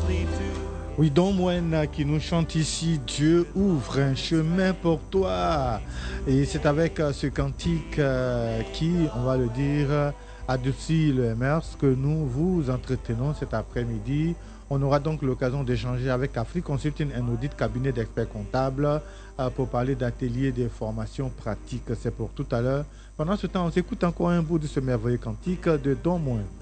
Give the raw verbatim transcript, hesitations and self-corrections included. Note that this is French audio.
Oui, Don Moen qui nous chante ici, Dieu ouvre un chemin pour toi. Et c'est avec euh, ce cantique euh, qui, on va le dire, adoucit le M R S que nous vous entretenons cet après-midi. On aura donc l'occasion d'échanger avec Afrique Consulting, un audit cabinet d'experts comptables, euh, pour parler d'ateliers de formation pratique. C'est pour tout à l'heure. Pendant ce temps, on s'écoute encore un bout de ce merveilleux cantique de Don Moen.